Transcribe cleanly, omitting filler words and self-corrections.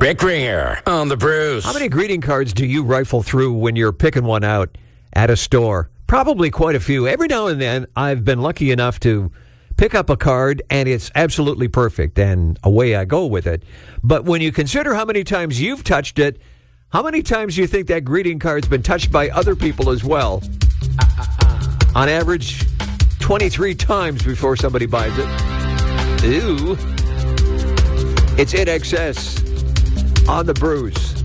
Rick Ringer on the Bruce. How many greeting cards do you rifle through when you're picking one out at a store? Probably quite a few. Every now and then, I've been lucky enough to pick up a card, and it's absolutely perfect, and away I go with it. But when you consider how many times you've touched it, how many times do you think that greeting card's been touched by other people as well? On average, 23 times before somebody buys it. Ew. It's INXS on the Bruce.